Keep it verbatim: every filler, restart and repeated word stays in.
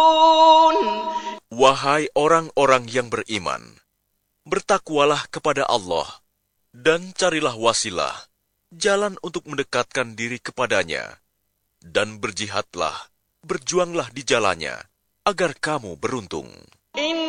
Wahai orang-orang yang beriman, bertakwalah kepada Allah, dan carilah wasilah, jalan untuk mendekatkan diri kepadanya, dan berjihadlah, berjuanglah di jalannya, agar kamu beruntung.